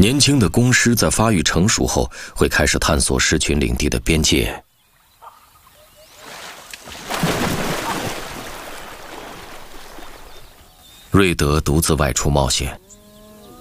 年轻的公狮在发育成熟后，会开始探索狮群领地的边界。瑞德独自外出冒险，